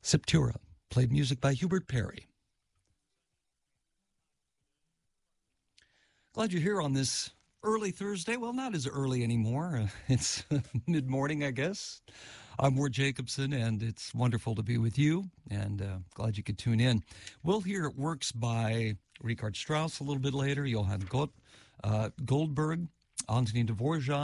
Septura, played music by Hubert Perry. Glad you're here on this early Thursday. Well, not as early anymore. It's mid-morning, I guess. I'm Ward Jacobson, and it's wonderful to be with you, and glad you could tune in. We'll hear works by Richard Strauss a little bit later, Johann Goldberg, Antonin Dvorak,